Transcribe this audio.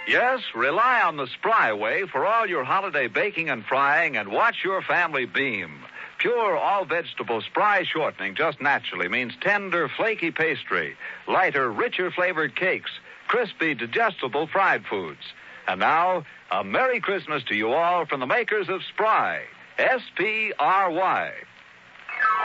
Yes, rely on the Spry way for all your holiday baking and frying and watch your family beam. Pure all-vegetable Spry shortening just naturally means tender, flaky pastry, lighter, richer flavored cakes, crispy, digestible fried foods. And now, a Merry Christmas to you all from the makers of Spry. S-P-R-Y.